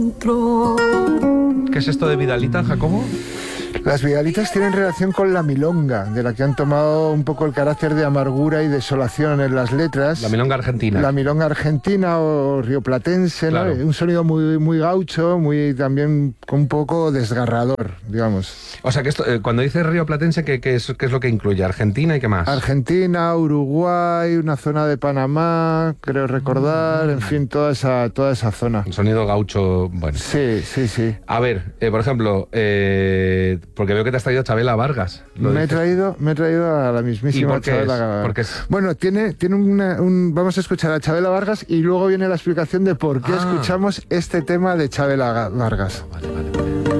¿Qué es esto de Vidalita, Jacobo? Las Vidalitas tienen relación con la milonga, de la que han tomado un poco el carácter de amargura y desolación en las letras. La milonga argentina. La milonga argentina o rioplatense, claro. ¿no? Un sonido muy, muy gaucho, muy también un poco desgarrador, digamos. O sea, que esto, cuando dices rioplatense, ¿qué es lo que incluye? ¿Argentina y qué más? Argentina, Uruguay, una zona de Panamá, creo recordar, en fin, toda esa zona. Un sonido gaucho, bueno. Sí. A ver, por ejemplo, porque veo que te has traído a Chabela Vargas. Me he traído a la mismísima Chabela Vargas. Bueno, tiene vamos a escuchar a Chabela Vargas y luego viene la explicación de por qué escuchamos este tema de Chabela Vargas. Vale.